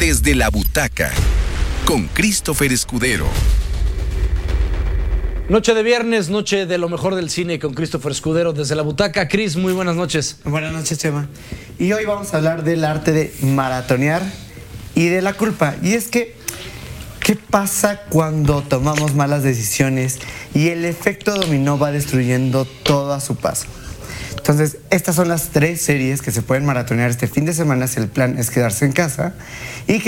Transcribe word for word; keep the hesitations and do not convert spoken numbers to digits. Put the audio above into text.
Desde la Butaca, con Christopher Escudero. Noche de viernes, noche de lo mejor del cine con Christopher Escudero desde la Butaca. Chris, muy buenas noches. Buenas noches, Chema. Y hoy vamos a hablar del arte de maratonear y de la culpa. Y es que, ¿qué pasa cuando tomamos malas decisiones y el efecto dominó va destruyendo todo a su paso? Entonces, estas son las tres series que se pueden maratonear este fin de semana si el plan es quedarse en casa y que